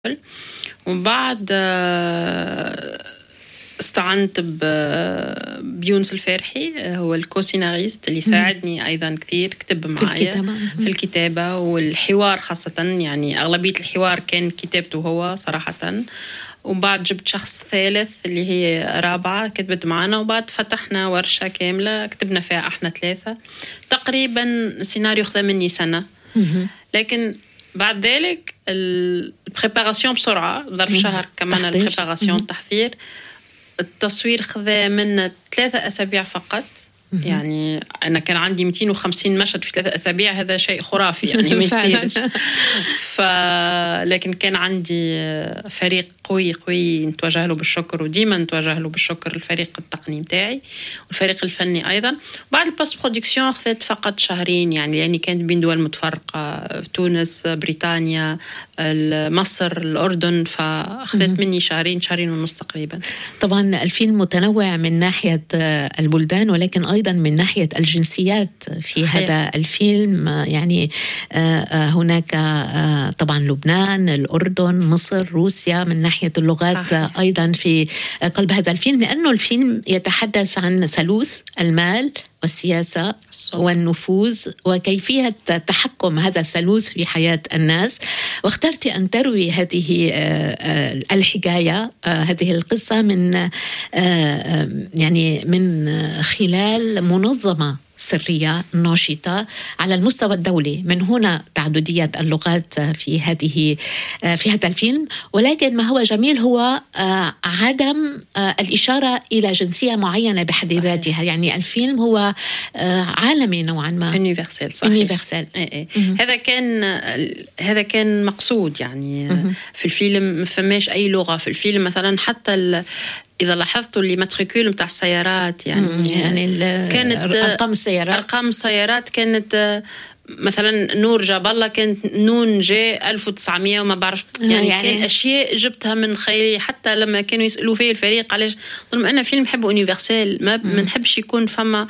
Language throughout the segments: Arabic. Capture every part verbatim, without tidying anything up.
ومن بعد استعنت بيونس الفارحي، هو الكوسيناريست اللي ساعدني أيضا كثير، كتب معايا في الكتابة, في الكتابة والحوار خاصة، يعني أغلبية الحوار كان كتابته هو صراحة. ومن بعد جبت شخص ثالث اللي هي رابعة كتبت معنا، وبعد فتحنا ورشة كاملة كتبنا فيها احنا ثلاثة. تقريبا السيناريو خذ مني سنة، لكن بعد ذلك البريباراسيون بسرعة ظرف شهر كمان البريباراسيون التحضير. التصوير خذ منا ثلاثة أسابيع فقط. يعني أنا كان عندي مئتين وخمسين مشهد في ثلاثة أسابيع، هذا شيء خرافي يعني ما يصيرش. ف... لكن كان عندي فريق قوي قوي نتوجه له بالشكر، وديما نتوجه له بالشكر، الفريق التقني متاعي والفريق الفني أيضا. بعد البوست برودكسيون خذت فقط شهرين، يعني لأني كانت بين دول متفرقة، تونس، بريطانيا، مصر، الأردن، فأخذت مني شهرين شهرين ونص تقريبا. طبعا الفيلم متنوع من ناحية البلدان، ولكن أيضا من ناحية الجنسيات في صحيح. هذا الفيلم. يعني هناك طبعا لبنان، الأردن، مصر، روسيا، من ناحية اللغات صحيح. أيضا في قلب هذا الفيلم، لأنه الفيلم يتحدث عن ثالوث المال والسياسة والنفوذ وكيفية تحكم هذا الثالوث في حياة الناس. واخترت أن تروي هذه الحكاية، هذه القصة من يعني من خلال منظمة سرية ناشطة على المستوى الدولي. من هنا تعددية اللغات في هذه في هذا الفيلم. ولكن ما هو جميل هو عدم الإشارة إلى جنسية معينة بحد ذاتها. يعني الفيلم هو عالمي نوعا ما، يونيفرسال. صحيح. يونيفرسال. إيه إيه. هذا كان هذا كان مقصود. يعني م- في الفيلم ما فماش أي لغة في الفيلم. مثلا حتى إذا لاحظتوا اللي ماتريكول متاع السيارات، يعني يعني كانت أرقام السيارات أرقام السيارات كانت مثلا نور جاب الله كانت نون جي ألف وتسعمية وما بعرف. يعني, يعني كان أشياء جبتها من خيالي. حتى لما كانوا يسألوا فيه الفريق علاش، قلت لهم أنا فيلم حبه يونيفرسال، ما منحبش يكون فما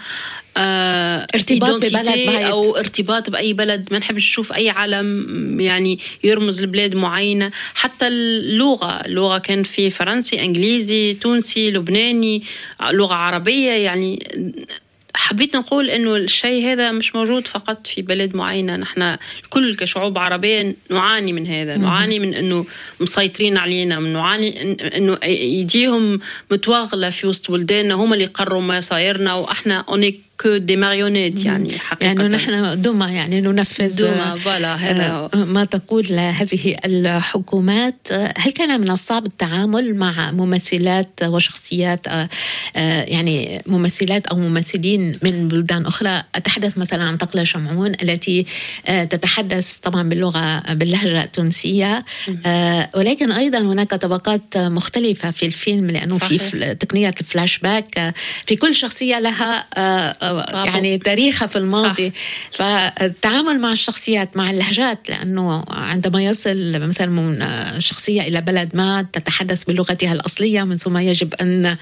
آه ارتباط ببلد أو ارتباط بأي بلد. ما نحبش نشوف أي علم يعني يرمز لبلاد معينة. حتى اللغة اللغة كان في فرنسي، إنجليزي، تونسي، لبناني، لغة عربية. يعني حبيت نقول إنه الشيء هذا مش موجود فقط في بلد معينة. نحن كل كشعوب عربية نعاني من هذا، نعاني من إنه مسيطرين علينا، من نعاني إنه أيديهم متوغلة في وسط بلداننا، هم اللي يقرروا ما صايرنا، وإحنا أونيك دي ماريونيت. يعني حقيقة يعني نحن دوما يعني ننفذ دوما. فوالا هذا ما تقول هذه الحكومات. هل كان من الصعب التعامل مع ممثلات وشخصيات، يعني ممثلات أو ممثلين من بلدان أخرى؟ أتحدث مثلا عن طقلة شمعون التي تتحدث طبعا باللغة باللهجة التونسية، ولكن أيضا هناك طبقات مختلفة في الفيلم، لأنه صحيح. في تقنية الفلاش باك في كل شخصية لها يعني تاريخها في الماضي. صح. فالتعامل مع الشخصيات مع اللهجات، لأنه عندما يصل مثلا شخصية إلى بلد ما تتحدث بلغتها الأصلية، من ثم يجب أن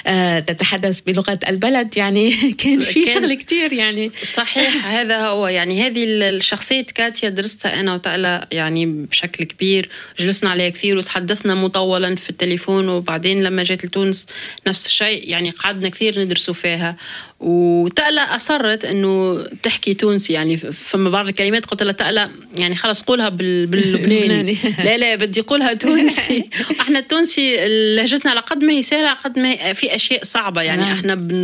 تتحدث بلغة البلد. يعني كان في شغل كتير. يعني صحيح. هذا هو. يعني هذه الشخصية كاتيا درستها أنا وتألا يعني بشكل كبير، جلسنا عليها كثير وتحدثنا مطولا في التليفون. وبعدين لما جيت لتونس نفس الشيء، يعني قعدنا كثير ندرسوا فيها. وتألا أصرت أنه تحكي تونسي. يعني فما بعض الكلمات قلت لها تألا يعني خلاص قولها باللبناني. لا لا بدي قولها تونسي. احنا التونسي لهجتنا على قد ما هي سهلة على قد ما في أشياء صعبة. يعني نعم. احنا بن,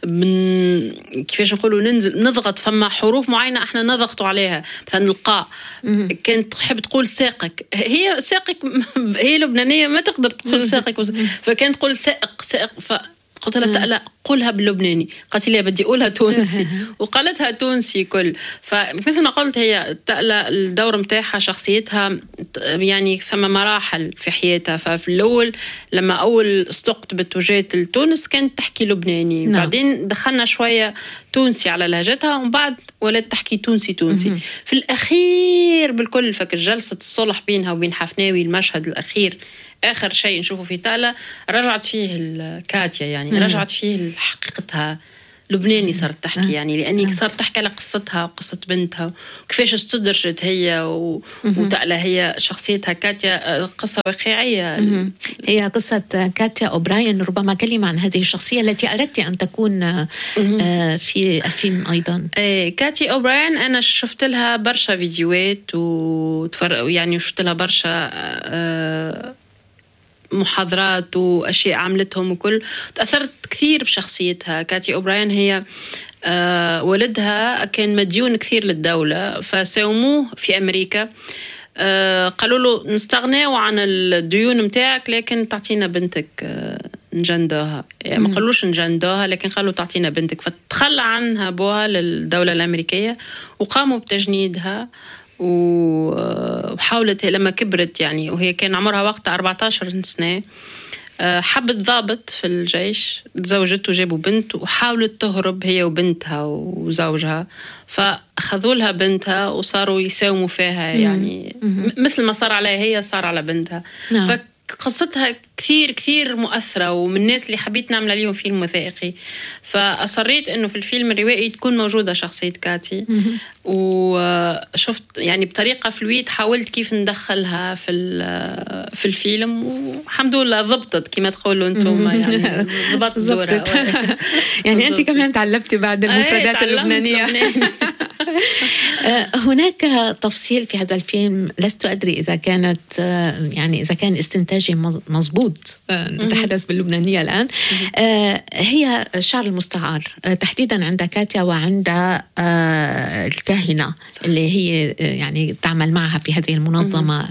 بن كيفاش نقولوا ننزل نضغط فما حروف معينة احنا نضغطوا عليها. مثلا القاء كانت تحب تقول ساقك، هي ساقك هي لبنانية ما تقدر تقول ساقك، فكانت تقول سائق سائق. ف قلت لها لا قولها باللبناني. قالت لي بدي أقولها تونسي وقالتها تونسي كل. فمثل ما قلت هي تألا الدور متاعها شخصيتها يعني فما مراحل في حياتها. ففي الأول لما أول استقطبت وجهت لتونس كانت تحكي لبناني. نعم. بعدين دخلنا شوية تونسي على لهجتها، ومن بعد ولد تحكي تونسي تونسي. م- في الأخير بالكل فكر جلسة الصلح بينها وبين حفناوي، المشهد الأخير آخر شيء نشوفه في تألا، رجعت فيه الكاتيا. يعني رجعت فيه حقيقتها لبناني صارت تحكي يعني، لأني صارت تحكي على قصتها وقصة بنتها وكيفاش استدرجت هي و... وتقلى هي شخصيتها كاتيا، قصة واقعية. هي قصة كاتيا أوبراين. ربما كلمة عن هذه الشخصية التي أردت أن تكون في الفيلم أيضا. كاتيا أوبراين أنا شفت لها برشا فيديوهات وتفرق يعني، شفت لها برشا محاضرات وأشياء عملتهم وكل، تأثرت كثير بشخصيتها. كاتيا أوبراين هي آه والدها كان مديون كثير للدولة، فساوموه في أمريكا. آه قالوا له نستغنوا عن الديون متاعك لكن تعطينا بنتك آه نجندوها، يعني ما قالوش نجندوها لكن قالوا تعطينا بنتك. فتخلى عنها أبوها للدولة الأمريكية وقاموا بتجنيدها. وحاولت لما كبرت يعني، وهي كان عمرها وقتها أربعة عشر سنة، حبت ضابط في الجيش، تزوجت وجابوا بنت، وحاولت تهرب هي وبنتها وزوجها، فأخذوا لها بنتها وصاروا يساوموا فيها يعني مثل ما صار عليها هي صار على بنتها. نعم. قصتها كثير كثير مؤثرة، ومن الناس اللي حبيت نعمل عليهم فيلم وثائقي، فأصريت إنه في الفيلم الروائي تكون موجودة شخصية كاتي. وشفت يعني بطريقة فلويد حاولت كيف ندخلها في في الفيلم، والحمد لله ضبطت كما تقولوا أنتم يعني، ضبطت دورها. يعني أنت كمان تعلمتي بعد المفردات اللبنانية. هناك تفصيل في هذا الفيلم لست أدري إذا كانت يعني إذا كان استنتاجي مضبوط، نتحدث باللبنانية الآن. هي الشعر المستعار تحديدا عند كاتيا وعند الكاهنة اللي هي يعني تعمل معها في هذه المنظمة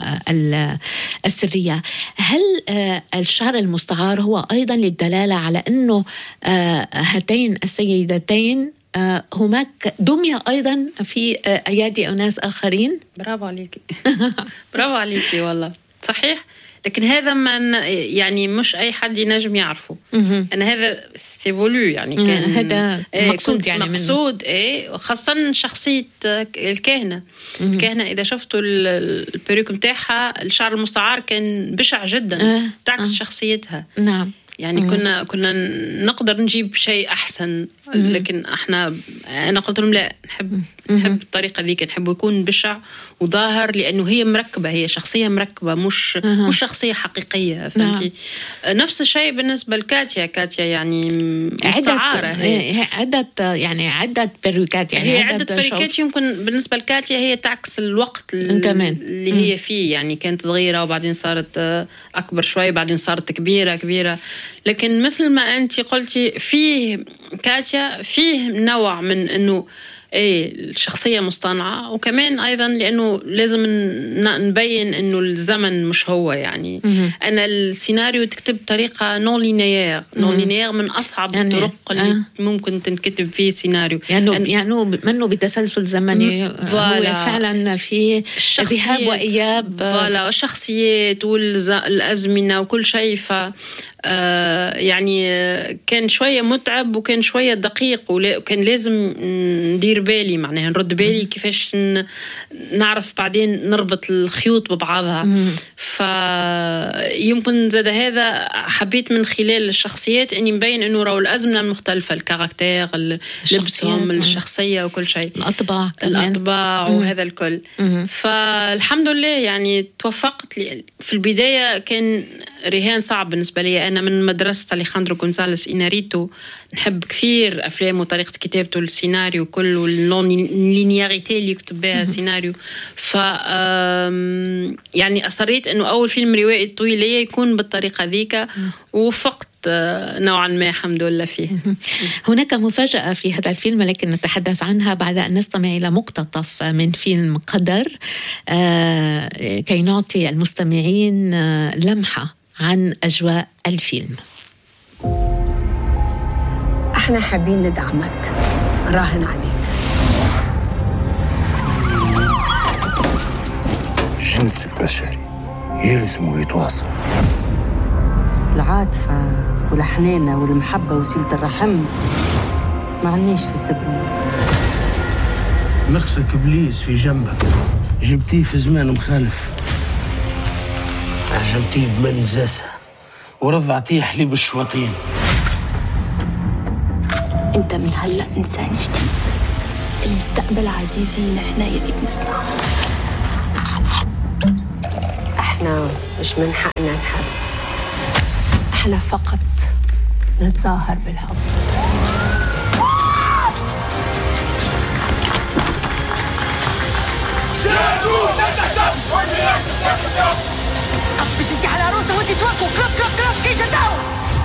السرية. هل الشعر المستعار هو أيضا للدلالة على أنه هاتين السيدتين هناك دمية أيضا في أيادي أناس آخرين؟ برافو عليكي. برافو عليكي والله صحيح. لكن هذا ما يعني مش أي حد ينجم يعرفه. أنا هذا سيفولو يعني كان هذا مقصود يعني مقصود إيه، خاصة شخصية الكاهنة. الكاهنة إذا شفتوا البريك متاعها الشعر المستعار كان بشع جدا، تعكس شخصيتها. نعم. يعني كنا كنا نقدر نجيب شيء أحسن، لكن احنا أنا قلت لهم لا، نحب نحب الطريقة ذيك، نحب يكون بشع وظاهر، لأنه هي مركبة، هي شخصية مركبة مش أه. مش شخصية حقيقية. فهمتي؟ أه. نفس الشيء بالنسبة لكاتيا. كاتيا يعني مستعارة، هي عدة يعني عدة بريكات، يعني هي عدة بريكات. يمكن بالنسبة لكاتيا هي تعكس الوقت تمام. اللي هي فيه، يعني كانت صغيرة وبعدين صارت أكبر شوي، بعدين صارت كبيرة كبيرة. لكن مثل ما أنت قلتي فيه كاتيا فيه نوع من أنه ايه الشخصية مصطنعة، وكمان ايضا لانه لازم نبين انه الزمن مش هو يعني. مم. انا السيناريو تكتب بطريقة نون لينيير. نون لينيير من اصعب يعني الطرق اللي آه. ممكن تنكتب فيه سيناريو، يعني أن... يعني منه بتسلسل زمني. هو فعلا في ذهاب واياب، فوالا الشخصيات والازمنة وكل شيء. ف آه يعني كان شوية متعب وكان شوية دقيق، وكان لازم ندير بالي معناها نرد بالي كيفاش نعرف بعدين نربط الخيوط ببعضها. فيمكن زاد هذا حبيت من خلال الشخصيات اني مبين انه راو الازمنه مختلفه، الكاركتير، لبسهم، الشخصيه وكل شيء، الاطباع الاطباع وهذا الكل. مم. فالحمد لله يعني توفقت. في البدايه كان رهان صعب بالنسبه لي. انا من مدرسه أليخاندرو غونزاليس إناريتو، نحب كثير افلام وطريقه كتابته، السيناريو كله واللينياريتي اللي يكتب بها سيناريو. ف يعني أصريت أنه أول فيلم روائي طويل لي يكون بالطريقة ذيك، ووفقت نوعا ما الحمد لله فيه. هناك مفاجأة في هذا الفيلم لكن نتحدث عنها بعد أن نستمع إلى مقتطف من فيلم قدر كي نعطي المستمعين لمحة عن أجواء الفيلم. احنا حابين ندعمك، راهن عليك. الجنس البشري يلزم يتواصل. العاطفة والحنانة والمحبة وسيلة الرحم ما عنيش في سبنا. نخسك إبليس في جنبك، جبتيه في زمان مخالف، عجبتيه بمن زاسة ورضعتيه حليب الشواطين. انت من هلأ انسان جديد. المستقبل عزيزي نحن يلي بنصنعه. احنا مش من حقنا نحب، احنا فقط نتظاهر بالحب. بشتي على روسه وانت توقفوا كلوب كلوب كلوب كي جداو.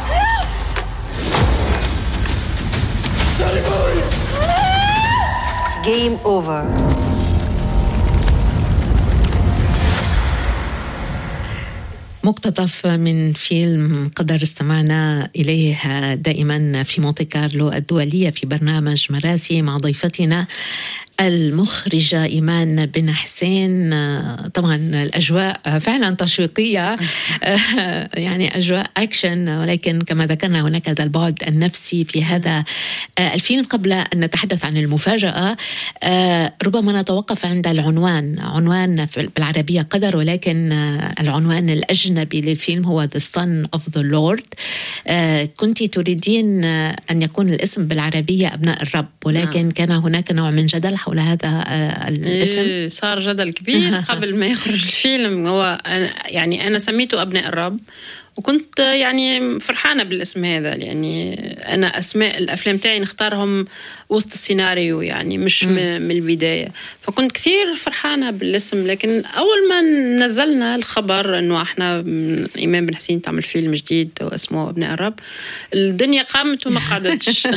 جيم اوفر. مقتطف من فيلم قدر استمعنا إليه دائما في مونتي كارلو الدولية في برنامج مراسي مع ضيفتنا المخرجة إيمان بن حسين. طبعا الأجواء فعلا تشويقية، يعني أجواء أكشن، ولكن كما ذكرنا هناك هذا البعد النفسي في هذا الفيلم. قبل أن نتحدث عن المفاجأة ربما نتوقف عند العنوان. عنوان بالعربية قدر، ولكن العنوان الأجنبي للفيلم هو The Son of the Lord. كنت تريدين أن يكون الاسم بالعربية أبناء الرب، ولكن كان هناك نوع من جدل حول هذا الاسم. إيه صار جدل كبير قبل ما يخرج الفيلم. هو يعني أنا سميته أبناء الرب، وكنت يعني فرحانة بالاسم هذا، يعني أنا أسماء الأفلام تاعي نختارهم وسط السيناريو، يعني مش م. من البداية، فكنت كثير فرحانة بالاسم. لكن أول ما نزلنا الخبر أنه إحنا إيمان بن حسين تعمل فيلم جديد واسمه أبناء الرب، الدنيا قامت وما قعدتش.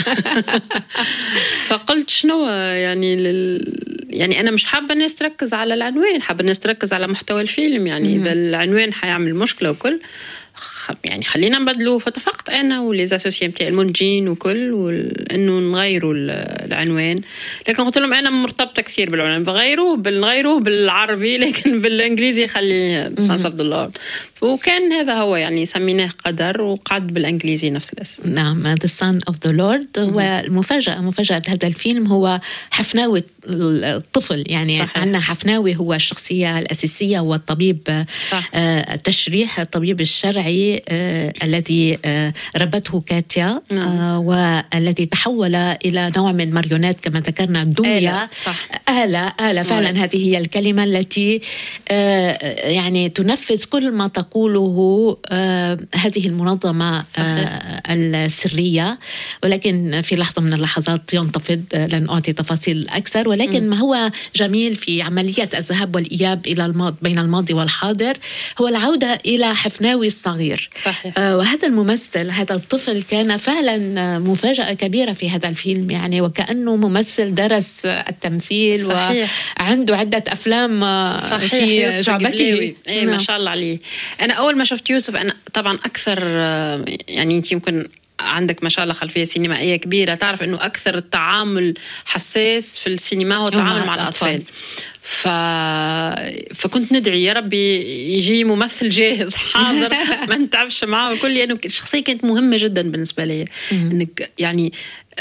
فقلت شنو يعني لل... يعني أنا مش حابة الناس تركز على العنوان، حابة الناس تركز على محتوى الفيلم. يعني م. إذا العنوان حيعمل مشكلة وكل، يعني خلينا نبدلوا. فتفقت أنا وليزاسوسيي متاع المنتجين وكل وإنه نغيروا العنوان، لكن قلت لهم أنا مرتبطة كثير بالعنوان، بغيره بالغيره بالعربي، لكن بالإنجليزي خلي Sons of the Lord. وكان هذا هو يعني سميناه قدر، وقعد بالإنجليزي نفس الاسم. نعم The Son of the Lord. والمفاجأة مفاجأة هذا الفيلم هو حفناوي الطفل، يعني عندنا حفناوي هو الشخصية الأساسية، هو الطبيب التشريح، الطبيب الشرعي آه الذي آه ربته كاتيا، آه والذي تحول إلى نوع من ماريونات كما ذكرنا، دمية آلة آلة فعلا. مم. هذه هي الكلمة التي آه يعني تنفذ كل ما تقوله آه هذه المنظمة آه السرية، ولكن في لحظة من اللحظات ينتفض. لن أعطي تفاصيل أكثر، ولكن مم. ما هو جميل في عملية الذهاب والإياب إلى الماضي، بين الماضي والحاضر، هو العودة إلى حفناوي الصغير. صحيح. آه وهذا الممثل، هذا الطفل كان فعلا مفاجأة كبيرة في هذا الفيلم، يعني وكأنه ممثل درس التمثيل. صحيح. وعنده عدة أفلام صحيح. في جعبته. إيه ما شاء الله عليه. أنا أول ما شفت يوسف، أنا طبعا أكثر يعني أنت يمكن عندك ما شاء الله خلفية سينمائية كبيرة، تعرف أنه أكثر التعامل حساس في السينما هو التعامل مع الأطفال. ف... فكنت ندعي يا ربي يجي ممثل جاهز حاضر ما نتعبش معه وكل، لأنه يعني الشخصية كانت مهمة جدا بالنسبة لي. إنك يعني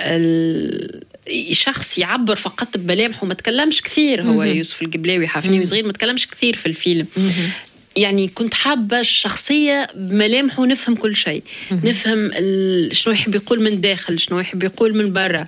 الشخص يعبر فقط بملامحه وما تكلمش كثير. هو يوسف القبلاوي حفني وصغير ما تكلمش كثير في الفيلم. يعني كنت حابة الشخصية بملامحه نفهم كل شيء، نفهم شنو يحب يقول من داخل، شنو يحب يقول من برا.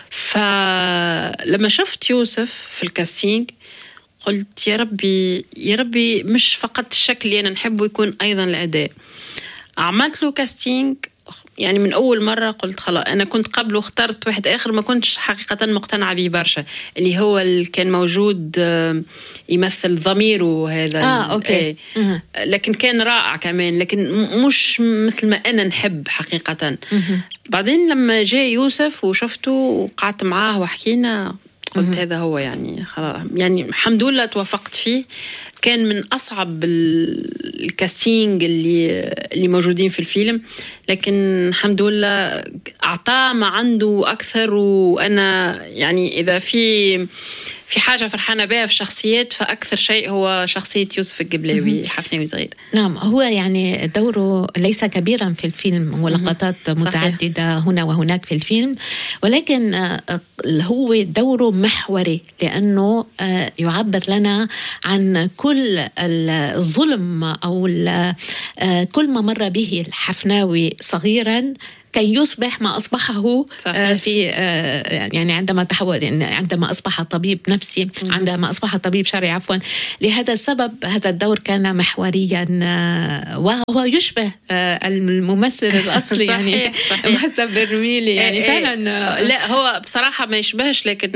فلما شفت يوسف في الكاستينج قلت يا ربي يا ربي مش فقط الشكل اللي أنا نحبه، يكون أيضا الأداء. عملت له كاستينج يعني من أول مرة قلت خلاص. أنا كنت قبله اخترت واحد آخر ما كنتش حقيقة مقتنعة به برشا، اللي هو اللي كان موجود يمثل ضميره هذا. آه، أوكي. إيه. لكن كان رائع كمان، لكن مش مثل ما أنا نحب حقيقة. بعدين لما جاء يوسف وشفته وقعدت معاه وحكينا، قلت هذا هو يعني خلاص. يعني الحمد لله توافقت فيه. كان من أصعب الكاستينج اللي اللي موجودين في الفيلم، لكن الحمد لله أعطاه ما عنده أكثر. وأنا يعني إذا في في حاجة فرحانة بها في الشخصيات، فأكثر شيء هو شخصية يوسف القبلاوي حفناوي صغير. نعم، هو يعني دوره ليس كبيرا في الفيلم، هو لقطات متعددة هنا وهناك في الفيلم، ولكن هو دوره محوري، لأنه يعبر لنا عن كل كل الظلم أو كل ما مر به الحفناوي صغيراً كي يصبح ما أصبحه صحيح. في يعني عندما تحول يعني عندما أصبح طبيب نفسي عندما أصبح طبيب شرعي عفوا. لهذا السبب هذا الدور كان محوريا وهو يشبه الممثل الأصلي يعني مهذب بالرميلي يعني فعلا. لا هو بصراحة ما يشبهش، لكن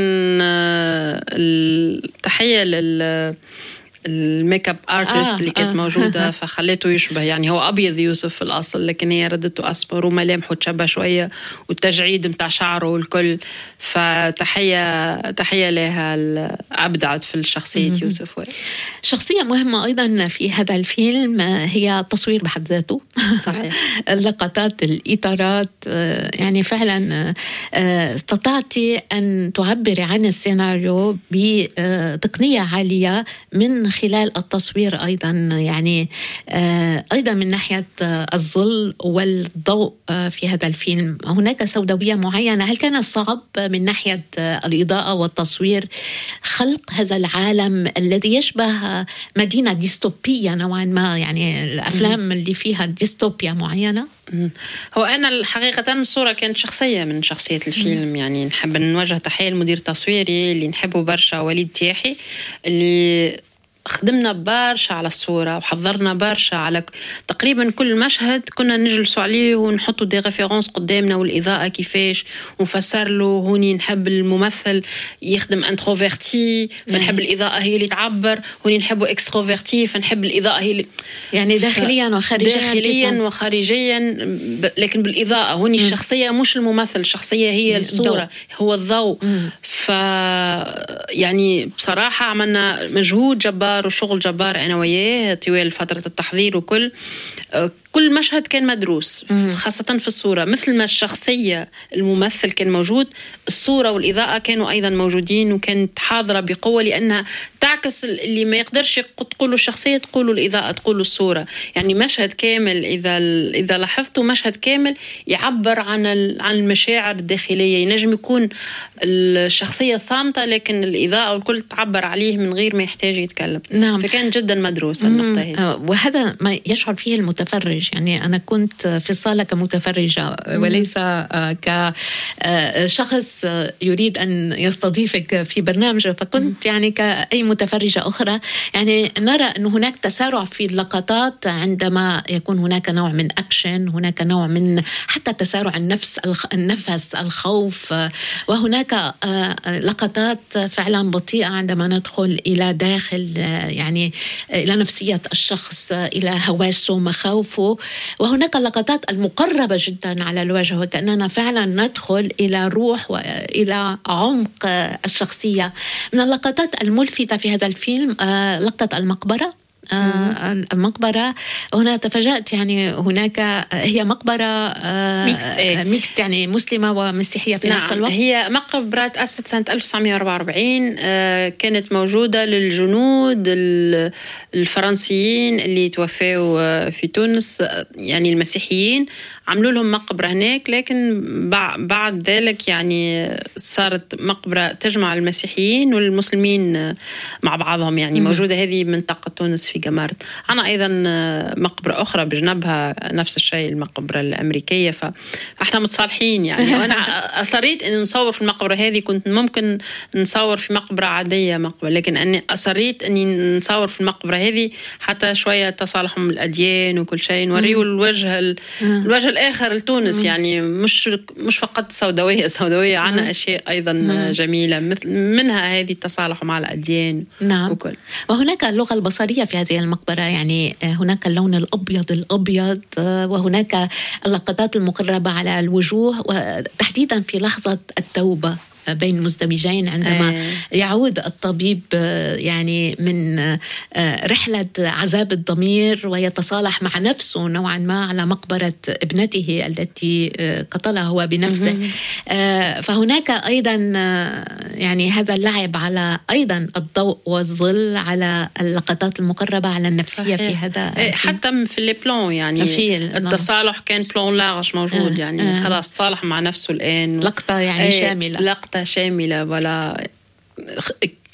التحية لل الميك اب ارتست آه اللي كانت آه موجودة فخليته يشبه، يعني هو أبيض يوسف في الأصل لكن هي ردته أسمر وملامحه تشبه شوية والتجعيد متاع شعره والكل، فتحية تحية لها أبدعت في الشخصية يوسف. شخصية مهمة أيضا في هذا الفيلم هي التصوير بحد ذاته صحيح. اللقطات الإطارات يعني فعلا استطعتي أن تعبري عن السيناريو بتقنية عالية من خلال التصوير أيضا، يعني أيضا من ناحية الظل والضوء في هذا الفيلم هناك سوداوية معينة. هل كان صعب من ناحية الإضاءة والتصوير خلق هذا العالم الذي يشبه مدينة ديستوبية نوعا ما، يعني الأفلام اللي فيها ديستوبيا معينة؟ هو أنا الحقيقة الصورة كانت شخصية من شخصية الفيلم، يعني نحب نوجه تحية المدير التصويري اللي نحبه برشا وليد تياحي اللي خدمنا برشا على الصورة وحضرنا برشا على تقريبا كل مشهد كنا نجلسوا عليه ونحطوا دي ريفيرونس قدامنا والإضاءة كيفاش ونفسر له. هوني نحب الممثل يخدم انتروفيرتي فنحب الإضاءة هي اللي تعبر، هوني نحبه اكستروفيرتي فنحب الإضاءة هي اللي يعني داخليا وخارجيا داخليا وخارجيا لكن بالإضاءة. هوني م. الشخصية مش الممثل، الشخصية هي الصورة هو الضوء. ف يعني بصراحة عملنا مجهود جبار وشغل جبار أنا وياه طوال فترة التحضير، وكل كل مشهد كان مدروس خاصة في الصورة. مثل ما الشخصية الممثل كان موجود، الصورة والإضاءة كانوا أيضا موجودين وكانت حاضرة بقوة لأنها تعكس اللي ما يقدرش تقوله الشخصية تقوله الإضاءة تقوله الصورة. يعني مشهد كامل إذا إذا لاحظتوا مشهد كامل يعبر عن عن المشاعر الداخلية. ينجم يكون الشخصية صامتة لكن الإضاءة والكل تعبر عليه من غير ما يحتاج يتكلم. نعم. فكان جدا مدروس النقطة هي. وهذا ما يشعر فيه المتفرج، يعني أنا كنت في الصالة كمتفرجة وليس كشخص يريد أن يستضيفك في برنامج، فكنت يعني كأي متفرجة أخرى يعني نرى أن هناك تسارع في اللقطات عندما يكون هناك نوع من أكشن، هناك نوع من حتى تسارع النفس النفس الخوف، وهناك لقطات فعلا بطيئة عندما ندخل إلى داخل يعني إلى نفسية الشخص، إلى هواسه مخاوفه، وهناك اللقطات المقربة جدا على الوجه وكأننا فعلا ندخل إلى روح وإلى عمق الشخصية. من اللقطات الملفتة في هذا الفيلم لقطة المقبرة. آه المقبرة هنا تفاجأت، يعني هناك هي مقبرة ميكست, آه ميكست يعني مسلمة ومسيحية في نعم. نفس الوقت. هي مقبرة تأسست سنة ألف وتسعمائة وأربعة وأربعين، آه كانت موجودة للجنود الفرنسيين اللي توفوا في تونس، يعني المسيحيين عملوا لهم مقبرة هناك، لكن بعد ذلك يعني صارت مقبرة تجمع المسيحيين والمسلمين مع بعضهم، يعني موجودة هذه منطقة تونس في جمارت. عنا أيضا مقبرة أخرى بجنبها نفس الشيء المقبرة الأمريكية، فإحنا متصالحين يعني. وأنا أصريت أن نصور في المقبرة هذه، كنت ممكن نصور في مقبرة عادية مقبرة، لكن أني أصريت أني نصور في المقبرة هذه حتى شوية تصالحهم الأديان وكل شيء، نوريه الوجه الوجه الآخر لتونس، يعني مش مش فقط سوداوية سوداوية عنا أشياء أيضا جميلة مثل منها هذه التصالح مع الأديان. نعم. وكل. وهناك اللغة البصرية في هذه المقبرة، يعني هناك اللون الأبيض الأبيض، وهناك اللقطات المقربة على الوجوه، وتحديدا في لحظة التوبة بين مزدوجين عندما يعود الطبيب يعني من رحلة عذاب الضمير ويتصالح مع نفسه نوعا ما على مقبرة ابنته التي قتلها هو بنفسه. فهناك أيضا يعني هذا اللعب على أيضا الضوء والظل على اللقطات المقربة على النفسية. صحيح. في هذا حتى في البلان يعني في التصالح كان بلان لارج موجود، يعني خلاص تصالح مع نفسه الآن، لقطة يعني شاملة، لقطة شاملة ولا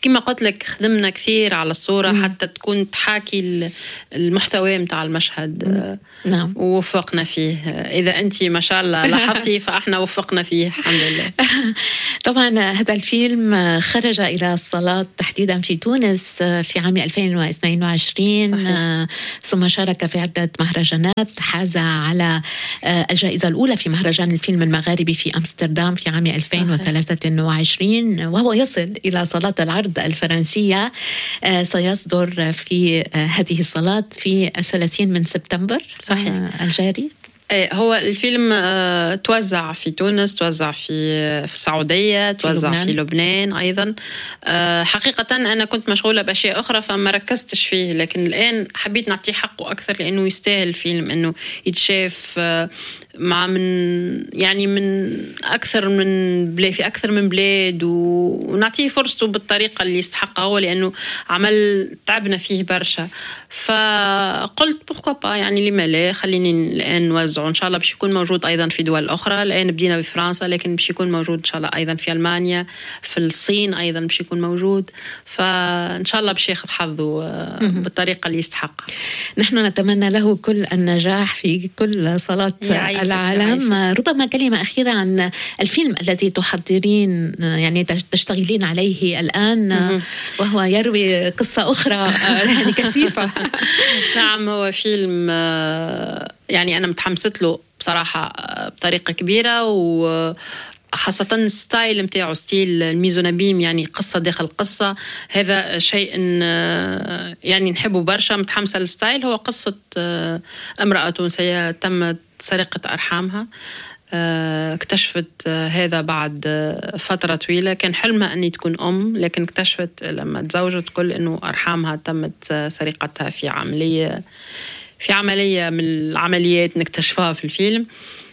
كما قلت لك خدمنا كثير على الصورة م. حتى تكون تحاكي المحتوى متاع المشهد. م. نعم. ووفقنا فيه. إذا أنت ما شاء الله لاحظتي فإحنا وفقنا فيه الحمد لله. طبعا هذا الفيلم خرج إلى الصالات تحديدا في تونس في عام ألفين واثنين وعشرين. صحيح. ثم شارك في عدة مهرجانات، حاز على الجائزة الأولى في مهرجان الفيلم المغاربي في أمستردام في عام ألفين وثلاثة وعشرين، وهو يصل إلى صالات العرض الفرنسية. سيصدر في هذه الصالات في الثلاثين من سبتمبر. صحيح. الجاري. هو الفيلم توزع في تونس، توزع في في السعودية، توزع في لبنان, في لبنان أيضا. حقيقة أنا كنت مشغولة بأشياء أخرى فما ركزتش فيه، لكن الآن حبيت نعطيه حقه أكثر لأنه يستاهل الفيلم أنه يتشاف مع من يعني من أكثر من بلاد في أكثر من بلاد، ونعطيه فرصته بالطريقة اللي يستحقها هو، لأنه عمل تعبنا فيه برشا. فقلت بوكوبا يعني لما لا، خليني الآن نوزعه. إن شاء الله باش يكون موجود أيضا في دول أخرى. الآن بدينا بفرنسا لكن باش يكون موجود إن شاء الله أيضا في ألمانيا، في الصين أيضا باش يكون موجود. فإن شاء الله باش ياخذ حظه بالطريقة اللي يستحقها. نحن نتمنى له كل النجاح في كل صالات العالم. ربما كلمة أخيرة عن الفيلم الذي تحضرين يعني تشتغلين عليه الآن، وهو يروي قصة أخرى يعني كثيفة. نعم، هو فيلم يعني أنا متحمست له بصراحة بطريقة كبيرة، و خاصة الستايل متاعه ستيل الميزونابيم، يعني قصة داخل قصة. هذا شيء يعني نحبه برشا، متحمسة للستايل. هو قصة امرأة تونسية تم سرقة أرحامها. اكتشفت هذا بعد فترة طويلة، كان حلمها أني تكون أم، لكن اكتشفت لما تزوجت كل أنه أرحامها تمت سرقتها في عملية في عملية من العمليات نكتشفها في الفيلم.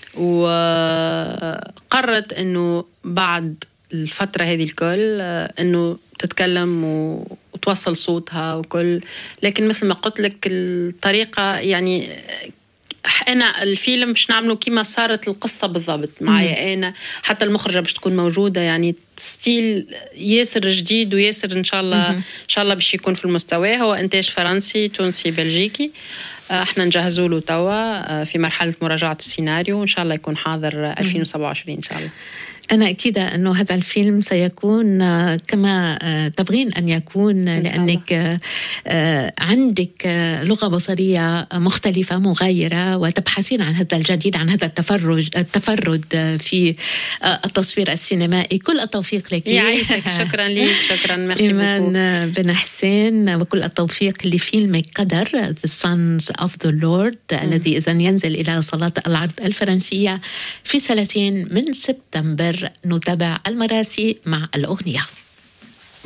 وقررت أنه بعد الفترة هذه الكل أنه تتكلم وتوصل صوتها وكل، لكن مثل ما قلت لك الطريقة يعني أنا الفيلم مش نعمله كما صارت القصة بالضبط معايا أنا، حتى المخرجة باش تكون موجودة، يعني ستيل ياسر جديد وياسر إن شاء الله إن شاء الله باش يكون في المستوى. هو إنتاج فرنسي تونسي بلجيكي. احنا نجهزوا له توا في مرحلة مراجعة السيناريو، وإن شاء الله يكون حاضر ألفين وسبعة وعشرين إن شاء الله. أنا أكيدة أنه هذا الفيلم سيكون كما تبغين أن يكون، لأنك عندك لغة بصرية مختلفة مغايرة، وتبحثين عن هذا الجديد، عن هذا التفرج التفرد في التصوير السينمائي. كل التوفيق لك. يعيشك. شكرا لك. شكرا. ميرسي إيمان بن حسين، وكل التوفيق لفيلمك قدر The Sons of the Lord الذي إذن ينزل إلى صالات العرض الفرنسية في ثلاثين من سبتمبر. نتابع المراسي مع الأغنية.